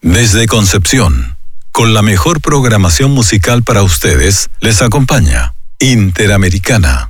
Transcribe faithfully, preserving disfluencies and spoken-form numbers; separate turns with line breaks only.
Desde Concepción, con la mejor programación musical para ustedes, les acompaña Interamericana.